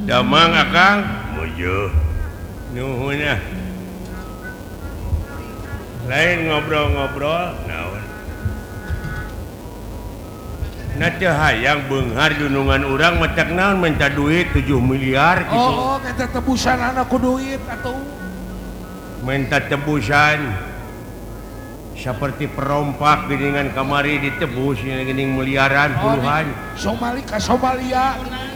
Damang Akang mujuh nuhunnya lain ngobrol-ngobrol naon Nate hayang beunghar junungan urang macak naon minta duit 7 miliar gitu. Oh, minta tebusan anakku duit atau minta tebusan seperti perompak geningan kamari ditebus gening miliaran puluhan. Somali ka Somalia.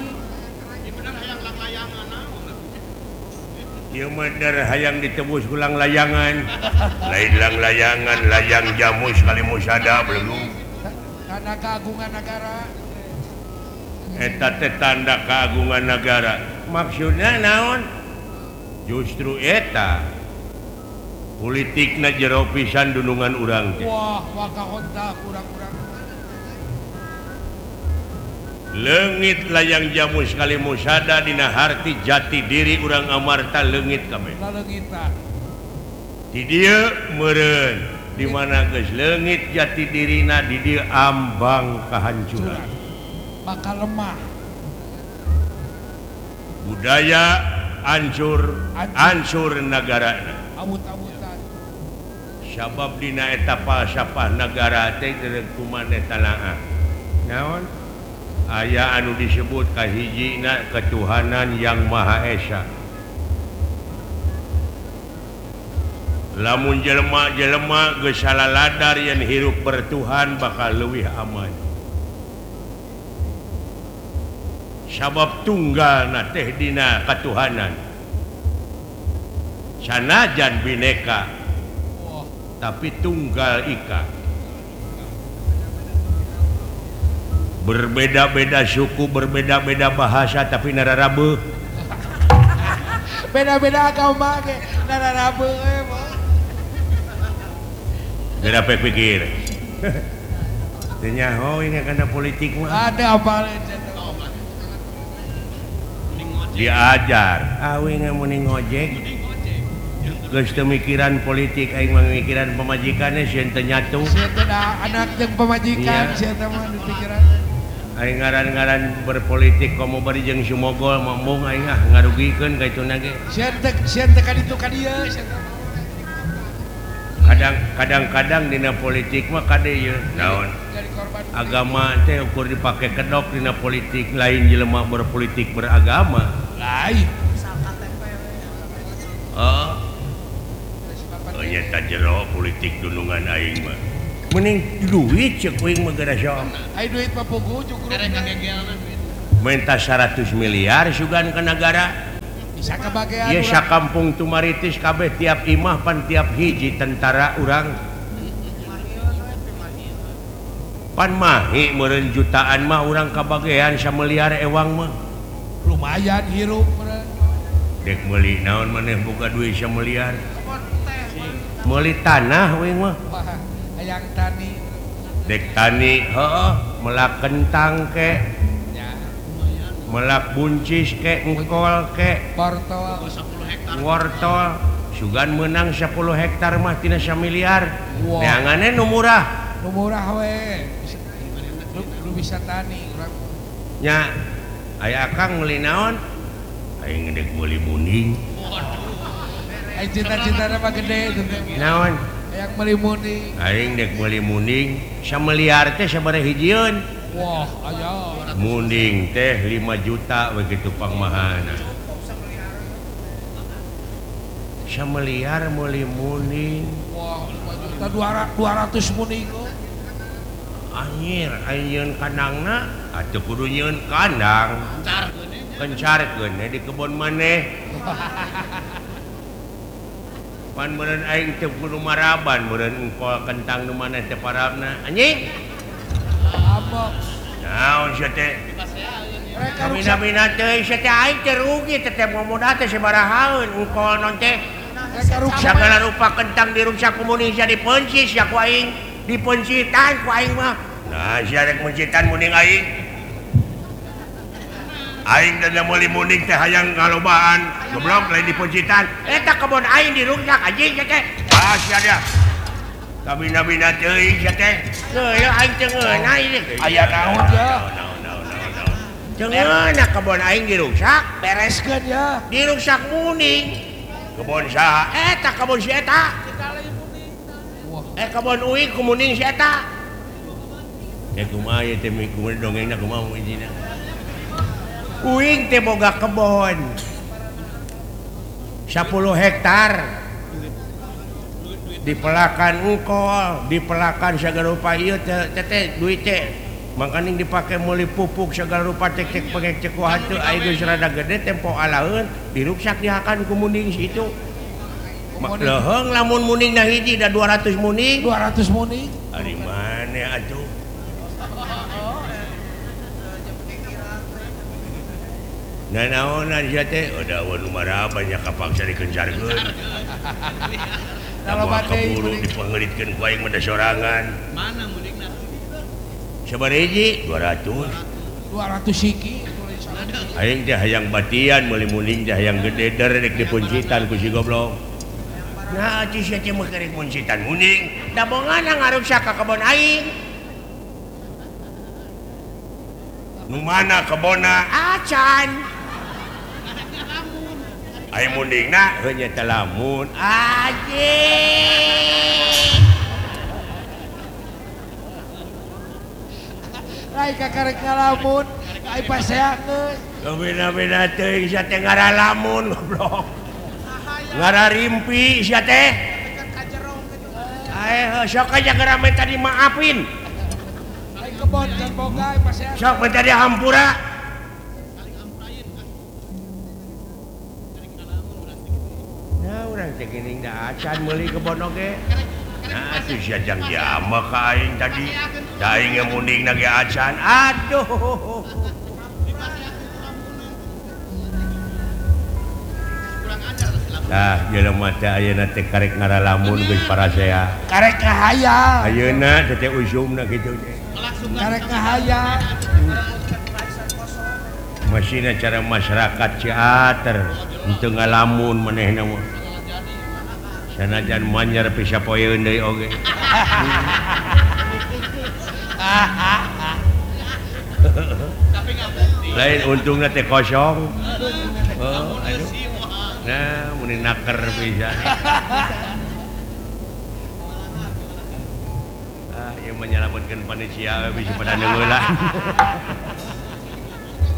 Ieu mah hayang ditebus ulang layangan. Lain lang layangan, layang jamus kali musada belum. Tanda keagungan negara. Eta teh tanda keagungan negara. Maksudna naon? Justru eta politikna jero pisan dunungan urang teh. Wah, wakahonda kurang-kurang. Leungit layang jamus kali musada dina harti jati diri urang amarta leungit kabeh. Leungitan. Di dieu meureun di mana geus leungit jati dirina di dieu ambang kahancuran. Bakal lemah. Budaya hancur negarana. Abut-abutan. Sabab dina eta falsafah negara teh deureuh kumaneh talaah. Naon? Aya anu disebut kahijina ketuhanan yang Maha Esa. Lamun jelema geus salaladar yen hirup bertuhan bakal leuwih aman. Sabab tunggalna teh dina katuhanan. Sanajan bineka, tapi tunggal ika. Berbeda-beda suku, berbeda-beda bahasa, tapi nararabe. Beda-beda agama ge, nararabe mah. Geura pikir. Teu nyaho ini kana politik mah. Ada apa Diajar, awi mun ngojek. Geus teu mikiran politik aing mah mikiran pamajikanna sieun teu nyatu. Sia teh anak jeung pamajikan, sia teh mah dipikiran. Aing ngaran-ngaran berpolitik komo bari jeung sumogol mambung aing ngarugikeun ka ituna ge. Sieun teh ka ditu ka dieu. Kadang-kadang dina politik mah kade ieu naon? Agama teh ukur dipake kedok dina politik, lain jelema berpolitik beragama. Lain. Oh. Oh nyata jero politik dunungan aing mah. Mending duit cek uing mah gara sok. Ai duit mah pugu cukup. Minta 100 miliar sugan ke negara. Bisa kebagian. Ieu sakampung tumaritis kabeh tiap imah pan tiap hiji tentara urang. Pan mahi meureun jutaan mah urang kabagean 1 miliar ewang mah. Lumayan hirup meureun. Dek meuli naon maneh boga duit 1 miliar. Meuli tanah uing mah. Hayang tani. Dek tani, heeh, melak kentang ke. Ya. Melak buncis ke, engkol ke. Wortel. Wortel. Sugan menang 10 hektar mah tina 1 miliar. Wow. Neangannya nu murah. Nu murah we. Lu bisa tani urang. Nya, aya akang meuli naon? Aing ngedek meuli muning. Ai cita-citana mah gede teh. Naon? Hayang meuli muning. Aing dek meuli muning, 1 miliar teh sabaraha hijieun? Wah, aya. Muning teh 5 juta begitu pangmahana. 1 miliar meuli muning. Wah, 5 juta 200 muning. Anjir, aing nyeun kandangna atuh kudu nyeun kandang. Kencarkeun di kebon maneh. Pan meureun aing teu kudu maraban, meureun engkol kentang nu maneh teh parabna. Anjing. Apa? Naon sia teh? Mina-mina teh sia teh aing teh rugi teh momoda teh sabarahaeun engkol non teh. Sagala rupa kentang diruksak ku muning sia dipeuncis ya ku aing. Dipencitan ku aing mah. Nah, sia rek mencitan muning aing. Aing dan meuli muning teh hayang ngalobaan, goblok lain dipencitan. Eta kebon aing diruksak anjing sia teh. Ah, sia dia. Kabina-bina teuing sia teh. Teu aing teu ngeunah ieu. Aya naon ya? Jangan kebon aing dirusak. Bereskeun ya. Dirusak muning. Kebon saha? Eta kebon si eta. Kebon uing ku muning si eta. Kumaha ieu teh kumaha dongengna kumaha mujina. Uing teh boga kebon 10 hektar. Dipelakan engkol, dipelakan segala rupa ieu teh duit teh. Mangkaning dipake meuli pupuk segala rupa cek-cek pengecek wah teu aya geus rada gede tempo alaeun diruksak dihakan ku muning situ. Leheung lamun muningna hiji da 200 muning. 200 muning. Ari maneh atuh? Nah naonan sia teh udah nu maraha banyak kapaksa dikencarkeun. Kalau keburu dipengeritkeun ku aing mah da sorangan. Mana muningna? Sabaraha hiji? 200 siki. Aing teh hayang batian meuli muning teh hayang gede derek dipuncitan ku si goblok. Nah, atuh sia teh mah kerek muncitan muning. Da bongana ngaruksak ka kebon aing. Nu mana kebonna? Acan. Aing muningna heuh nya teh lamun. Anjing. Lain kakarek ngalamun, ai paseangeun. Beda-beda teuing sia teh ngaralamun goblok. Ngararimpi sia teh. Sok aja gerame tadi maafin. Ai kebon kan boga ai paseangeun. Sok minta dihampura. Nah, urang teh geuning da acan meuli kebon oge. Nah, atuh sia jang jama ka aing tadi. Da aing ngemuningna ge acan. Aduh. Nah, jelema teh ayeuna teh karek ngaralamun geus parasea. Karek ngahaya. Ayeuna teh usumna kitu teh. Karek ngahaya. Masina cara masyarakat Ciater henteu ngalamun manehna mah. Sanajan manyar bisa poeun deui oge. Lain untungna teh kosong. Oh, aduh. Nah, muni naker pisan. Yang menyelamatkan panitia bisa pada nengeulan.